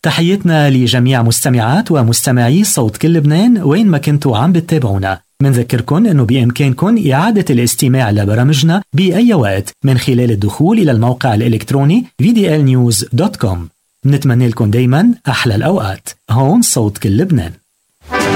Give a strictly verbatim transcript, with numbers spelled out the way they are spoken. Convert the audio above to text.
تحيتنا لجميع مستمعات ومستمعي صوت كل لبنان وين ما كنتوا عم بتتابعونا. منذكركن أنه بإمكانكن إعادة الاستماع لبرامجنا بأي وقت من خلال الدخول إلى الموقع الإلكتروني في دي إل نيوز دوت كوم. نتمنى لكم دايما أحلى الأوقات. هون صوت كل لبنان.